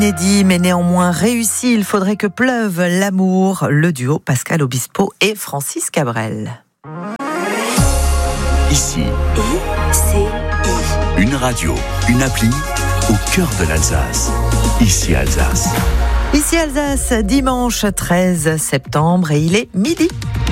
Inédit mais néanmoins réussi, il faudrait que pleuve l'amour, le duo Pascal Obispo et Francis Cabrel. Ici, une radio, une appli au cœur de l'Alsace. Ici Alsace. Ici Alsace, dimanche 13 septembre et il est midi.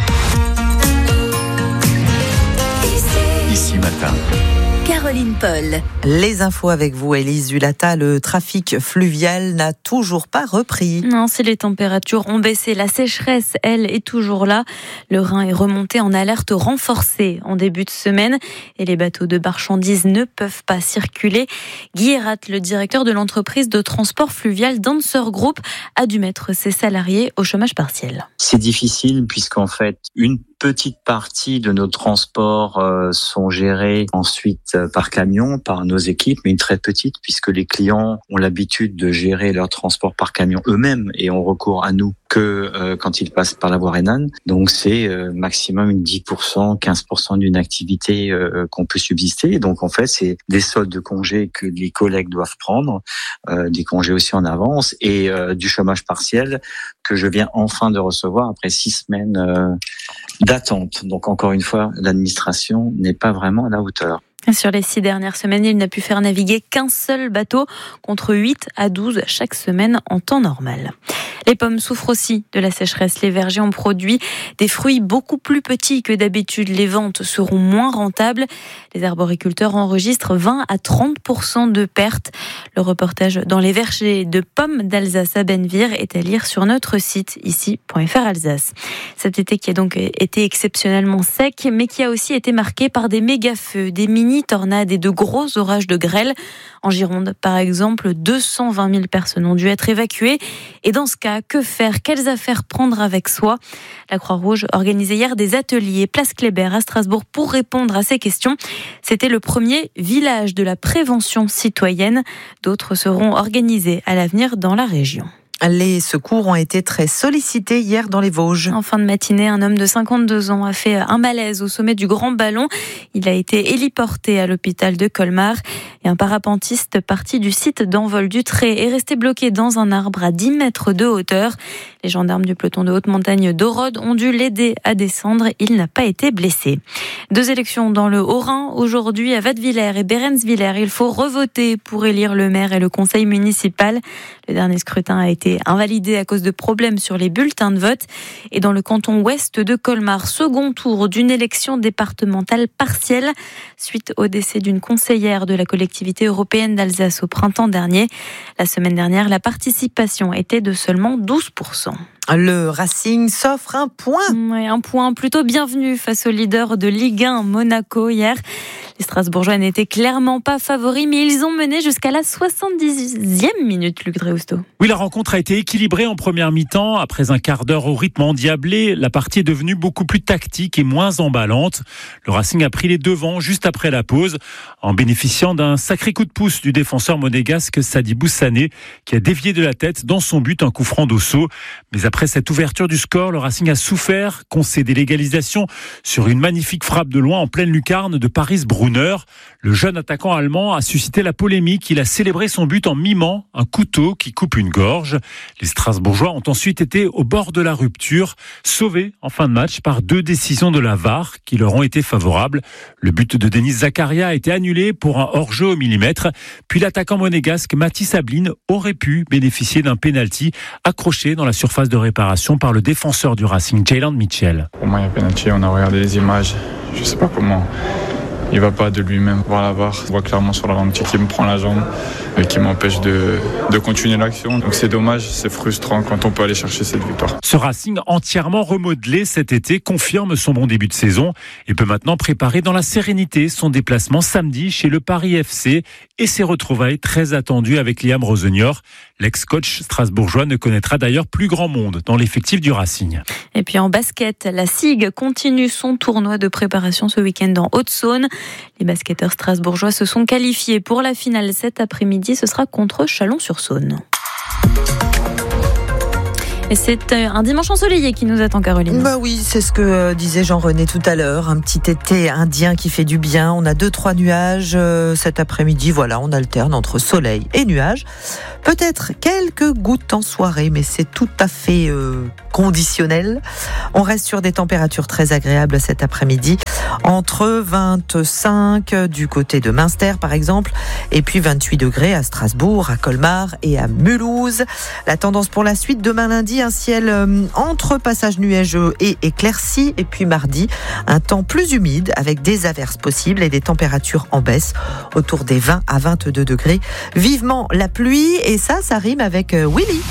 Ici matin. Caroline Paul. Les infos avec vous, Élise Zulata. Le trafic fluvial n'a toujours pas repris. Non, si les températures ont baissé, la sécheresse, elle, est toujours là. Le Rhin est remonté en alerte renforcée en début de semaine et les bateaux de marchandises ne peuvent pas circuler. Guy Herat, le directeur de l'entreprise de transport fluvial Dancer Group, a dû mettre ses salariés au chômage partiel. C'est difficile puisqu'en fait, une petite partie de nos transports sont gérés ensuite par camion, par nos équipes, mais une très petite puisque les clients ont l'habitude de gérer leur transport par camion eux-mêmes et ont recours à nous que quand ils passent par la voie rhénane. Donc c'est maximum 10%, 15% d'une activité qu'on peut subsister. Et donc en fait, c'est des soldes de congés que les collègues doivent prendre, des congés aussi en avance et du chômage partiel que je viens enfin de recevoir après 6 semaines d'attente. Donc encore une fois, l'administration n'est pas vraiment à la hauteur. Sur les 6 dernières semaines, il n'a pu faire naviguer qu'un seul bateau contre 8 à 12 chaque semaine en temps normal. Les pommes souffrent aussi de la sécheresse. Les vergers ont produit des fruits beaucoup plus petits que d'habitude. Les ventes seront moins rentables. Les arboriculteurs enregistrent 20 à 30% de pertes. Le reportage dans les vergers de pommes d'Alsace à Bennevire est à lire sur notre site ici.fr Alsace. Cet été qui a donc été exceptionnellement sec, mais qui a aussi été marqué par des méga-feux, des mini-tornades et de gros orages de grêle. En Gironde, par exemple, 220 000 personnes ont dû être évacuées. Et dans ce cas, que faire ? Quelles affaires prendre avec soi ? La Croix-Rouge organisait hier des ateliers place Kléber à Strasbourg pour répondre à ces questions. C'était le premier village de la prévention citoyenne. D'autres seront organisés à l'avenir dans la région. Les secours ont été très sollicités hier dans les Vosges. En fin de matinée, un homme de 52 ans a fait un malaise au sommet du Grand Ballon. Il a été héliporté à l'hôpital de Colmar. Et un parapentiste parti du site d'envol du Tré est resté bloqué dans un arbre à 10 mètres de hauteur. Les gendarmes du peloton de haute montagne d'Orode ont dû l'aider à descendre. Il n'a pas été blessé. 2 élections dans le Haut-Rhin. Aujourd'hui, à Wattwiller et Behrenswiller, il faut revoter pour élire le maire et le conseil municipal. Le dernier scrutin a été invalidé à cause de problèmes sur les bulletins de vote. Et dans le canton ouest de Colmar, second tour d'une élection départementale partielle suite au décès d'une conseillère de la collectivité européenne d'Alsace au printemps dernier. La semaine dernière, la participation était de seulement 12%. Le Racing s'offre un point. Oui, un point plutôt bienvenu face au leader de Ligue 1, Monaco, hier. Les Strasbourgeois n'étaient clairement pas favoris, mais ils ont mené jusqu'à la 70e minute, Luc Dreusto. Oui, la rencontre a été équilibrée en première mi-temps. Après un quart d'heure au rythme endiablé, la partie est devenue beaucoup plus tactique et moins emballante. Le Racing a pris les devants juste après la pause, en bénéficiant d'un sacré coup de pouce du défenseur monégasque Sadibou Sané, qui a dévié de la tête dans son but un coup franc d'Osso. Mais après cette ouverture du score, le Racing a souffert, concédé l'égalisation sur une magnifique frappe de loin en pleine lucarne de Paris Brunner. Le jeune attaquant allemand a suscité la polémique. Il a célébré son but en mimant un couteau qui coupe une gorge. Les Strasbourgeois ont ensuite été au bord de la rupture, sauvés en fin de match par 2 décisions de la VAR qui leur ont été favorables. Le but de Denis Zakaria a été annulé pour un hors-jeu au millimètre. Puis l'attaquant monégasque Mathis Ablin aurait pu bénéficier d'un pénalty accroché dans la surface de réparation par le défenseur du Racing, Jayland Mitchell. Pour moi, il y a pénalty. On a regardé les images. Je ne sais pas comment. Il va pas de lui-même voir la VAR. On voit clairement sur le ralenti qu'il me prend la jambe et qui m'empêche de continuer l'action. Donc c'est dommage, c'est frustrant quand on peut aller chercher cette victoire. Ce Racing entièrement remodelé cet été confirme son bon début de saison et peut maintenant préparer dans la sérénité son déplacement samedi chez le Paris FC et ses retrouvailles très attendues avec Liam Rosenior. L'ex-coach strasbourgeois ne connaîtra d'ailleurs plus grand monde dans l'effectif du Racing. Et puis en basket, la SIG continue son tournoi de préparation ce week-end en Haute-Saône. Les basketteurs strasbourgeois se sont qualifiés pour la finale cet après-midi. Ce sera contre Chalon-sur-Saône. Et c'est un dimanche ensoleillé qui nous attend, Caroline. Bah oui, c'est ce que disait Jean-René tout à l'heure. Un petit été indien qui fait du bien. On a 2-3 nuages cet après-midi. Voilà, on alterne entre soleil et nuages. Peut-être quelques gouttes en soirée, mais c'est tout à fait conditionnel. On reste sur des températures très agréables cet après-midi. Entre 25 du côté de Münster, par exemple, et puis 28 degrés à Strasbourg, à Colmar et à Mulhouse. La tendance pour la suite, demain lundi, un ciel entre passages nuageux et éclaircis. Et puis mardi, un temps plus humide avec des averses possibles et des températures en baisse autour des 20 à 22 degrés. Vivement la pluie, et ça rime avec Willy.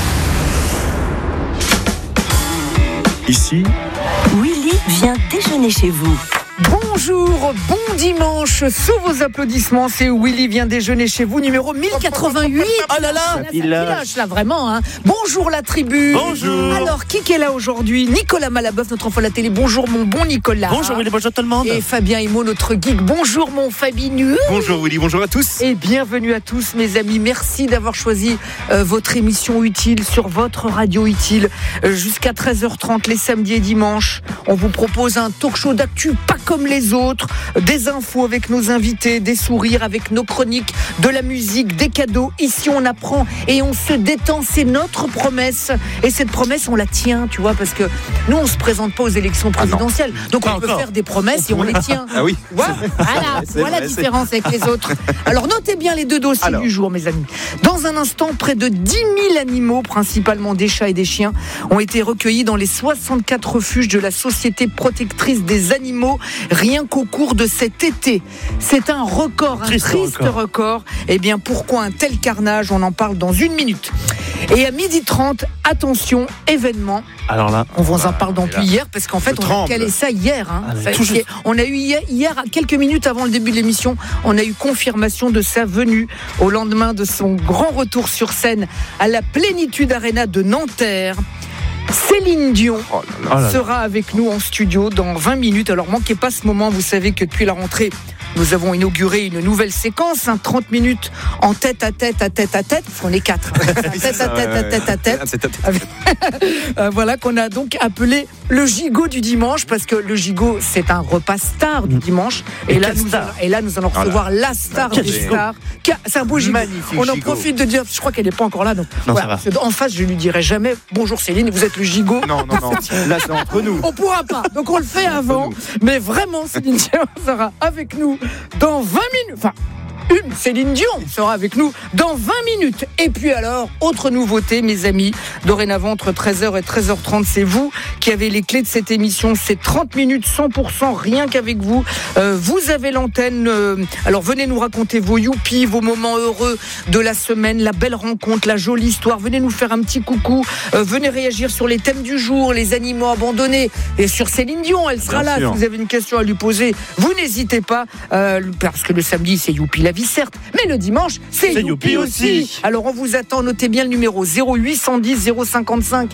Ici, Willy vient déjeuner chez vous. Bonjour, bon dimanche, sous vos applaudissements, c'est Willy vient déjeuner chez vous, numéro 1088. Oh là là, village là vraiment. Hein. Bonjour la tribu. Bonjour. Alors, qui est là aujourd'hui? Nicolas Malabeuf, notre enfant de la télé. Bonjour mon bon Nicolas. Bonjour Willy, bonjour tout le monde. Et Fabien Himo, notre geek. Bonjour mon Fabinu. Bonjour Willy, bonjour à tous. Et bienvenue à tous mes amis. Merci d'avoir choisi votre émission utile sur votre radio utile. Jusqu'à 13h30 les samedis et dimanches. On vous propose un talk show d'actu pas comme les autres, des infos avec nos invités, des sourires avec nos chroniques, de la musique, des cadeaux. Ici, on apprend et on se détend. C'est notre promesse. Et cette promesse, on la tient, tu vois, parce que nous, on se présente pas aux élections présidentielles. Donc, on peut faire des promesses et on les tient. Ah oui. Voilà la différence avec les autres. Alors, notez bien les deux dossiers du jour, mes amis. Dans un instant, près de 10 000 animaux, principalement des chats et des chiens, ont été recueillis dans les 64 refuges de la Société protectrice des animaux, rien qu'au cours de cet été. C'est un record, un triste record. Eh bien, pourquoi un tel carnage? On en parle dans une minute. Et à 12h30, attention, événement. Alors là, on vous en parle depuis hier, parce qu'en fait, on a calé ça hier. Hein. On a eu hier, quelques minutes avant le début de l'émission, on a eu confirmation de sa venue au lendemain de son grand retour sur scène à la Plénitude Arena de Nanterre. Céline Dion sera avec nous en studio dans 20 minutes. Alors manquez pas ce moment, vous savez que depuis la rentrée, nous avons inauguré une nouvelle séquence, 30 minutes en tête à tête, parce qu'on est 4. Tête à tête. Voilà qu'on a donc appelé le gigot du dimanche, parce que le gigot, c'est un repas star du dimanche. Et là, nous allons recevoir la star des stars. C'est un beau gigot. On en profite de dire, je crois qu'elle n'est pas encore là. Donc, voilà, en face, je lui dirai jamais bonjour Céline, vous êtes le gigot. Non. Là, c'est entre nous. On pourra pas. Donc, on le fait avant. Mais vraiment, Céline Dion sera avec nous dans 20 minutes. Enfin, Céline Dion sera avec nous dans 20 minutes. Et puis alors, autre nouveauté, mes amis, dorénavant entre 13h et 13h30, c'est vous qui avez les clés de cette émission. C'est 30 minutes 100% rien qu'avec vous. Vous avez l'antenne. Alors venez nous raconter vos youpies, vos moments heureux de la semaine, la belle rencontre, la jolie histoire. Venez nous faire un petit coucou. Venez réagir sur les thèmes du jour, les animaux abandonnés. Et sur Céline Dion, elle sera là. Si vous avez une question à lui poser, vous n'hésitez pas. Parce que le samedi, c'est youpi la vie, certes, mais le dimanche, c'est youpi aussi. Alors on vous attend, notez bien le numéro 0810 055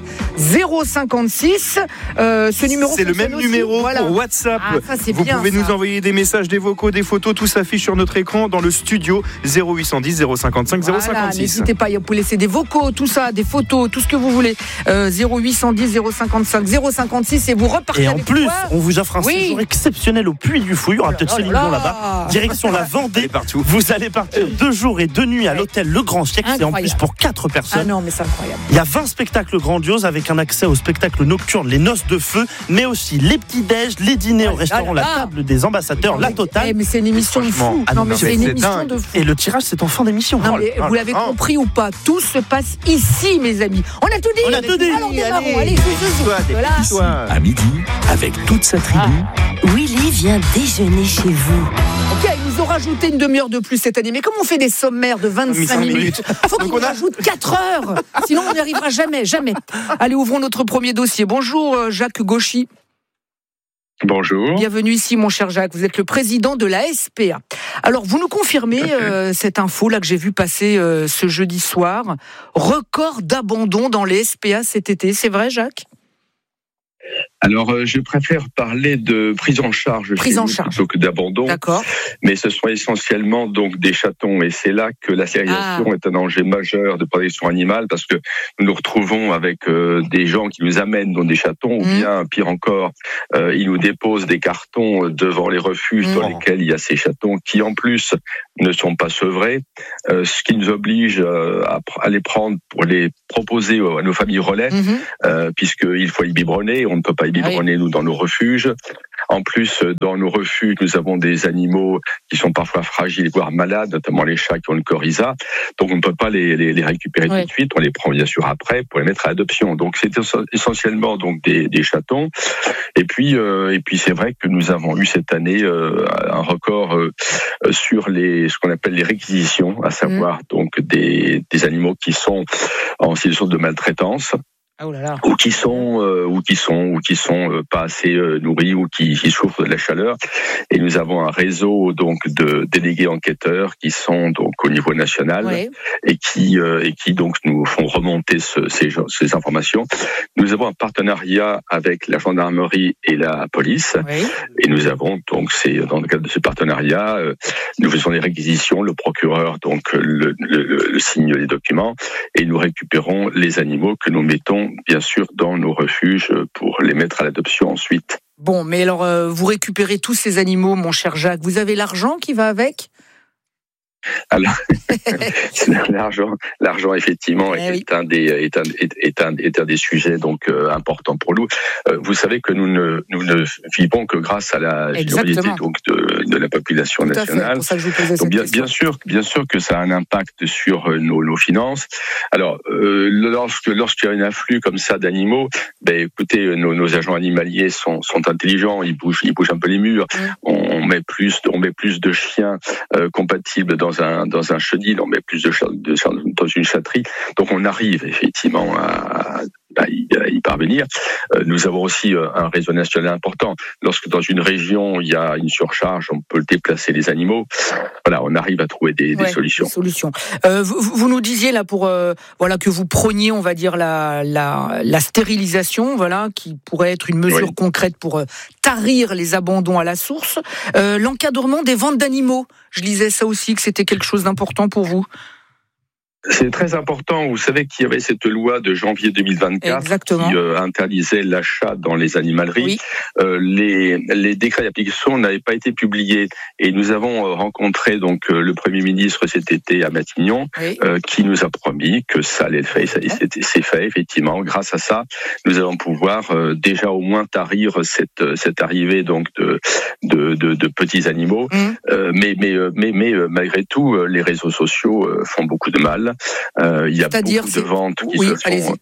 056. Ce numéro, c'est le même numéro pour WhatsApp. Vous pouvez nous envoyer des messages, des vocaux, des photos, tout s'affiche sur notre écran dans le studio 0810 055 056. N'hésitez pas, vous pouvez laisser des vocaux, tout ça, des photos, tout ce que vous voulez. 0810 055 056 et vous repartez. Et en plus, on vous offre un séjour exceptionnel au Puy du Fou. Il y aura peut-être Céline Dion là-bas. Direction la Vendée. Vous allez partir 2 jours et 2 nuits à l'hôtel Le Grand Siècle. C'est en plus pour 4 personnes. Ah non, mais c'est incroyable. Il y a 20 spectacles grandioses avec un accès aux spectacles nocturnes, les noces de feu, mais aussi les petits-déj, les dîners au restaurant, la table des ambassadeurs, la totale. Mais c'est une émission de fou. Non, mais c'est une émission de fou. Et le tirage, c'est en fin d'émission. Non, mais vous l'avez compris ou pas, tout se passe ici, mes amis. On a tout dit. Alors démarrons. Allez, à midi, avec toute sa tribu. Willy vient déjeuner chez vous. Ok, ils nous ont rajouté une demi-heure de plus cette année. Mais comme on fait des sommaires de 25 minutes, il faut qu'ils nous rajoutent 4 heures. Sinon, on n'y arrivera jamais. Allez, ouvrons notre premier dossier. Bonjour, Jacques Gauchy. Bonjour. Bienvenue ici, mon cher Jacques. Vous êtes le président de la SPA. Alors, vous nous confirmez cette info là que j'ai vu passer ce jeudi soir. Record d'abandon dans les SPA cet été. C'est vrai, Jacques ? Alors, je préfère parler de prise en charge plutôt que d'abandon. D'accord. Mais ce sont essentiellement donc des chatons, et c'est là que la stérilisation est un danger majeur de protection animale, parce que nous nous retrouvons avec des gens qui nous amènent dans des chatons, ou bien pire encore, ils nous déposent des cartons devant les refuges dans lesquels il y a ces chatons qui en plus ne sont pas sevrés, ce qui nous oblige à les prendre pour les proposer à nos familles relais, puisqu'il faut y biberonner, on ne peut pas y biberonner nous dans nos refuges. En plus, dans nos refuges, nous avons des animaux qui sont parfois fragiles, voire malades, notamment les chats qui ont le coryza. Donc, on ne peut pas les récupérer tout de suite. On les prend bien sûr après pour les mettre à l'adoption. Donc, c'est essentiellement donc des chatons. Et puis, c'est vrai que nous avons eu cette année un record sur ce qu'on appelle les réquisitions, à savoir donc des animaux qui sont en situation de maltraitance. Oh là là. Ou qui sont pas assez nourris, ou qui souffrent de la chaleur. Et nous avons un réseau donc de délégués enquêteurs qui sont donc au niveau national, et qui donc nous font remonter ces informations. Nous avons un partenariat avec la gendarmerie et la police, et nous avons donc dans le cadre de ce partenariat, nous faisons les réquisitions, le procureur donc le signe les documents, et nous récupérons les animaux que nous mettons bien sûr dans nos refuges pour les mettre à l'adoption ensuite. Bon, mais alors vous récupérez tous ces animaux, mon cher Jacques. Vous avez l'argent qui va avec ? Alors, l'argent effectivement est un des sujets donc importants pour nous. Vous savez que nous ne vivons que grâce à la générosité donc de la population nationale. Pour ça que je vous posais donc cette question. bien sûr que ça a un impact sur nos finances. Alors lorsqu'il y a un afflux comme ça d'animaux, écoutez, nos agents animaliers sont intelligents, ils bougent un peu les murs. On met plus de chiens compatibles dans un chenil, on met plus de chiens dans une chatterie. Donc on arrive effectivement à y parvenir. Nous avons aussi un réseau national important. Lorsque dans une région il y a une surcharge, on peut déplacer les animaux. Voilà, on arrive à trouver des solutions. Des solutions. Vous nous disiez là que vous prôniez, on va dire la stérilisation, qui pourrait être une mesure concrète pour tarir les abandons à la source. L'encadrement des ventes d'animaux. Je lisais ça aussi, que c'était quelque chose d'important pour vous. C'est très important. Vous savez qu'il y avait cette loi de janvier 2024 qui interdisait l'achat dans les animaleries. Les décrets d'application n'avaient pas été publiés, et nous avons rencontré donc le Premier ministre cet été à Matignon, qui nous a promis que ça allait être fait. C'est fait effectivement. Grâce à ça, nous allons pouvoir déjà au moins tarir cette arrivée donc de petits animaux. Mais malgré tout, les réseaux sociaux font beaucoup de mal. Il y a beaucoup de ventes qui se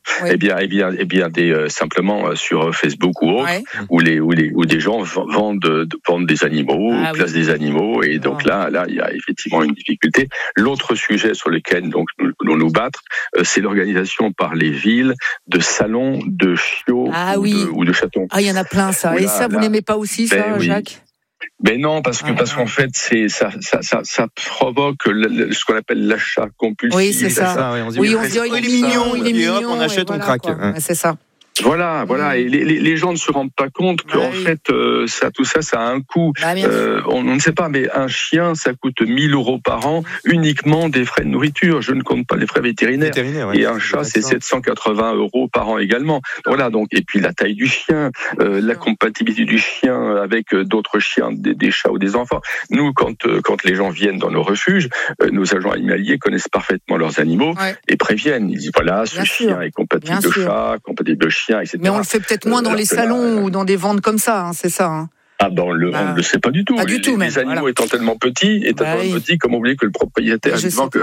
font, simplement sur Facebook ou autre, où des gens vendent des animaux, placent des animaux, et donc là, il y a effectivement une difficulté. L'autre sujet sur lequel donc nous voulons nous battre, c'est l'organisation par les villes de salons de chiots ou de chatons. Il y en a plein, ça. Et ça, vous n'aimez pas aussi, ça, Jacques ? Mais non, parce qu'en fait, ça provoque ce qu'on appelle l'achat compulsif. Oui, c'est ça. On se dit, il est mignon, on achète, on craque. C'est ça. Voilà. Et les gens ne se rendent pas compte qu'en fait, tout ça a un coût. On ne sait pas, mais un chien, ça coûte 1 000 € par an, uniquement des frais de nourriture. Je ne compte pas les frais vétérinaires. Et un chat, c'est 780 € par an également. Voilà, donc, et puis la taille du chien, la compatibilité du chien avec d'autres chiens, des chats ou des enfants. Nous, quand les gens viennent dans nos refuges, nos agents animaliers connaissent parfaitement leurs animaux et préviennent. Ils disent, voilà, ce chien est compatible de chat, compatible de chien, etc. Mais on le fait peut-être moins dans les salons ou dans des ventes comme ça, c'est ça. On ne le sait pas du tout. Les animaux étant tellement petits, comment oublier que le propriétaire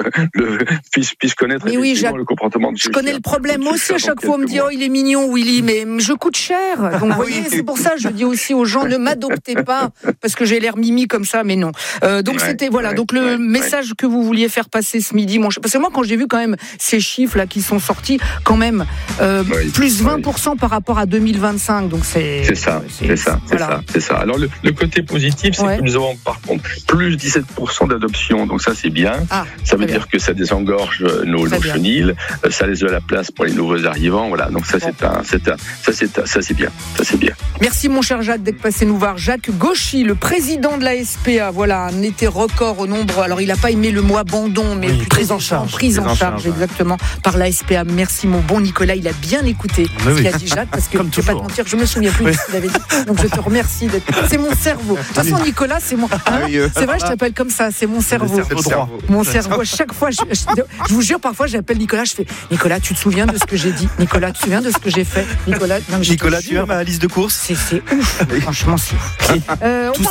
puisse connaître le comportement de ce chien. Je connais le problème aussi. À chaque fois, on me dit il est mignon, Willy, mais je coûte cher. Donc, vous voyez, c'est pour ça que je dis aussi aux gens, ne m'adoptez pas, parce que j'ai l'air mimi comme ça, mais non. Donc, c'était, donc le message que vous vouliez faire passer ce midi, parce que moi, quand j'ai vu quand même ces chiffres-là qui sont sortis, quand même, plus 20% par rapport à 2025. Donc, c'est ça. Alors, Alors le côté positif, c'est que nous avons par contre plus 17% d'adoption, donc ça c'est bien. Ça veut dire que ça désengorge nos chenilles, ça laisse de la place pour les nouveaux arrivants. Voilà, donc ça c'est bien. Merci mon cher Jacques d'être passé nous voir. Jacques Gauchy, le président de la SPA. Voilà, un été record au nombre. Alors il n'a pas aimé le mot abandon, mais prise en charge. Prise en charge, exactement, par la SPA. Merci mon bon Nicolas, il a bien écouté ce qu'il a dit Jacques, parce que je ne vais pas te mentir, je me souviens plus de ce qu'il avait dit. Donc je te remercie d'être. C'est mon cerveau. De toute façon, Nicolas, c'est mon. C'est vrai, je t'appelle comme ça. C'est mon cerveau. Mon cerveau. À chaque fois, je vous jure, parfois, j'appelle Nicolas. Je fais Nicolas, tu te souviens de ce que j'ai dit? Nicolas, tu te souviens de ce que j'ai fait? Nicolas, tu as ma liste de courses. C'est ouf. Franchement, c'est ouf.